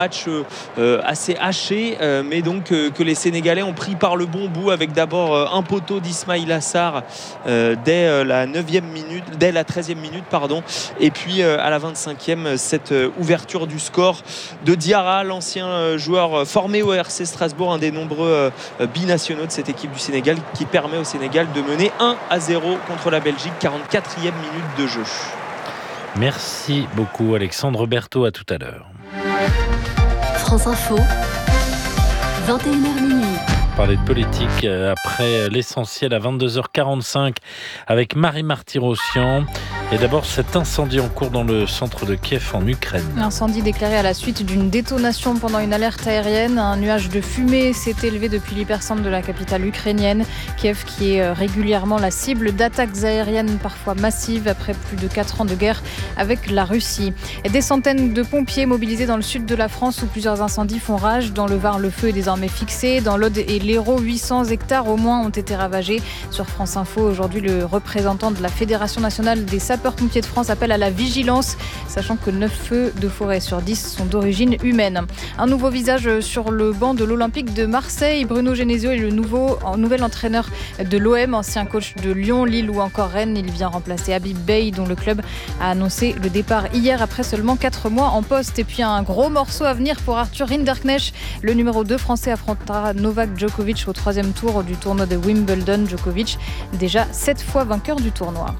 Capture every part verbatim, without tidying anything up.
Match euh, assez haché, euh, mais donc euh, que les Sénégalais ont pris par le bon bout avec d'abord euh, un poteau d'Ismaïla Sarr euh, dès euh, la neuvième minute, dès la treizième minute, pardon, et puis euh, à la vingt-cinquième, cette euh, ouverture du score de Diarra, l'ancien euh, joueur formé au R C Strasbourg, un des nombreux euh, binationaux de cette équipe du Sénégal, qui permet au Sénégal de mener un à zéro contre la Belgique, quarante-quatrième minute de jeu. Merci beaucoup Alexandre Berthaud, à tout à l'heure. France Info, vingt et une heures minuit. Parler de politique après l'essentiel à vingt-deux heures quarante-cinq avec Marie Martyrossian. Et d'abord, cet incendie en cours dans le centre de Kiev en Ukraine. L'incendie déclaré à la suite d'une détonation pendant une alerte aérienne. Un nuage de fumée s'est élevé depuis l'hypercentre de la capitale ukrainienne. Kiev qui est régulièrement la cible d'attaques aériennes parfois massives après plus de quatre ans de guerre avec la Russie. Et des centaines de pompiers mobilisés dans le sud de la France où plusieurs incendies font rage. Dans le Var, le feu est désormais fixé. Dans l'Aude et l'Hérault, huit cents hectares au moins ont été ravagés. Sur France Info, aujourd'hui, le représentant de la Fédération nationale des sapeurs-pompiers de France appelle à la vigilance, sachant que neuf feux de forêt sur dix sont d'origine humaine. Un nouveau visage sur le banc de l'Olympique de Marseille. Bruno Genesio est le nouveau, nouvel entraîneur de l'O M, ancien coach de Lyon, Lille ou encore Rennes. Il vient remplacer Habib Beye, dont le club a annoncé le départ hier après seulement quatre mois en poste. Et puis un gros morceau à venir pour Arthur Rinderknecht. Le numéro deux français affrontera Novak Djokovic au troisième tour du tournoi de Wimbledon. Djokovic, déjà sept fois vainqueur du tournoi.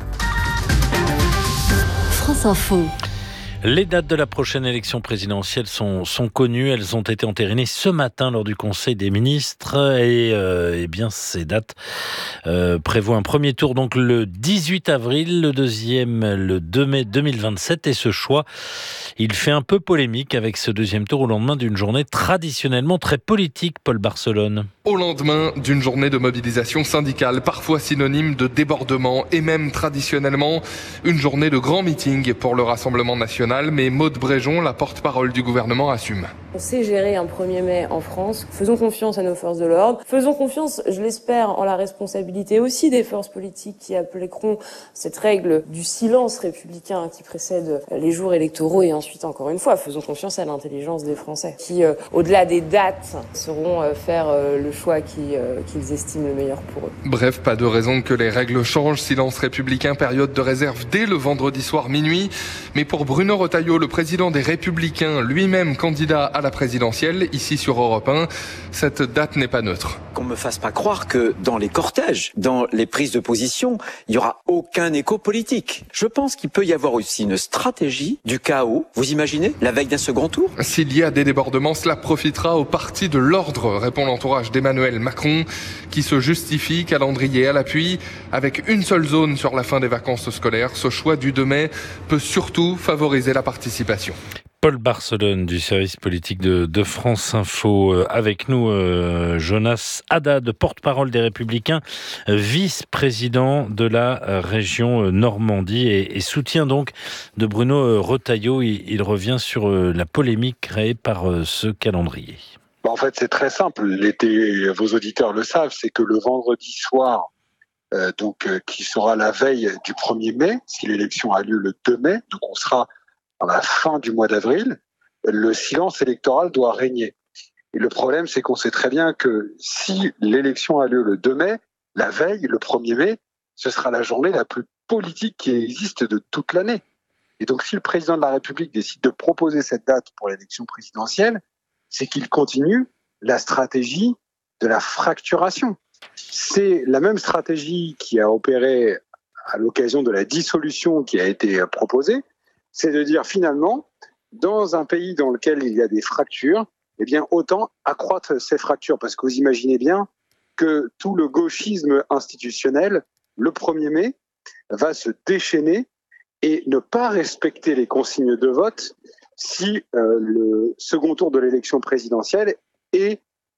France Info. Les dates de la prochaine élection présidentielle sont, sont connues. Elles ont été entérinées ce matin lors du Conseil des ministres. Et, euh, et bien, ces dates euh, prévoient un premier tour donc le dix-huit avril, le deuxième le deux mai deux mille vingt-sept. Et ce choix, il fait un peu polémique avec ce deuxième tour au lendemain d'une journée traditionnellement très politique, Paul Barcelone. Au lendemain d'une journée de mobilisation syndicale, parfois synonyme de débordement et même traditionnellement une journée de grand meeting pour le Rassemblement national. Mais Maude Bréjon, la porte-parole du gouvernement, assume. On sait gérer un premier mai en France. Faisons confiance à nos forces de l'ordre. Faisons confiance, je l'espère, en la responsabilité aussi des forces politiques qui appliqueront cette règle du silence républicain qui précède les jours électoraux. Et ensuite, encore une fois, faisons confiance à l'intelligence des Français qui, euh, au-delà des dates, sauront euh, faire euh, le choix qui, euh, qu'ils estiment le meilleur pour eux. Bref, pas de raison que les règles changent. Silence républicain, période de réserve dès le vendredi soir minuit. Mais pour Bruno Retailleau, le président des Républicains, lui-même candidat à la présidentielle, ici sur Europe un, cette date n'est pas neutre. Qu'on me fasse pas croire que dans les cortèges, dans les prises de position, il y aura aucun écho politique. Je pense qu'il peut y avoir aussi une stratégie du chaos. Vous imaginez, la veille d'un second tour ? S'il y a des débordements, cela profitera au parti de l'ordre, répond l'entourage d'Emmanuel Macron, qui se justifie, calendrier à l'appui, avec une seule zone sur la fin des vacances scolaires. Ce choix du deux mai peut surtout favoriser la participation. Paul Barcelone du service politique de, de France Info. Euh, avec nous, euh, Jonas Haddad, porte-parole des Républicains, vice-président de la euh, région euh, Normandie et, et soutien donc de Bruno euh, Retailleau. Il, il revient sur euh, la polémique créée par euh, ce calendrier. En fait, c'est très simple. L'été, vos auditeurs le savent, c'est que le vendredi soir, euh, donc euh, qui sera la veille du premier mai, si l'élection a lieu le deux mai, donc on sera à la fin du mois d'avril, le silence électoral doit régner. Et le problème, c'est qu'on sait très bien que si l'élection a lieu le deux mai, la veille, le premier mai, ce sera la journée la plus politique qui existe de toute l'année. Et donc, si le président de la République décide de proposer cette date pour l'élection présidentielle, c'est qu'il continue la stratégie de la fracturation. C'est la même stratégie qui a opéré à l'occasion de la dissolution qui a été proposée, c'est de dire finalement, dans un pays dans lequel il y a des fractures, eh bien autant accroître ces fractures, parce que vous imaginez bien que tout le gauchisme institutionnel, le premier mai, va se déchaîner et ne pas respecter les consignes de vote si euh, le second tour de l'élection présidentielle est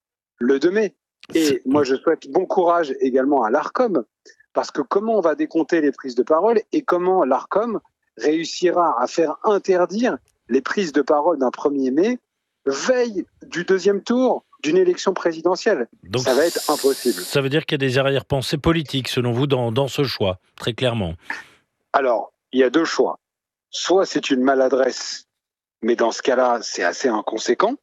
le deux mai. Et moi, je souhaite bon courage également à l'Arcom, parce que comment on va décompter les prises de parole et comment l'Arcom réussira à faire interdire les prises de parole d'un premier mai veille du deuxième tour d'une élection présidentielle. Donc, ça va être impossible. Ça veut dire qu'il y a des arrière-pensées politiques, selon vous, dans, dans ce choix, très clairement. Alors, il y a deux choix. Soit c'est une maladresse mais dans ce cas-là, c'est assez inconséquent.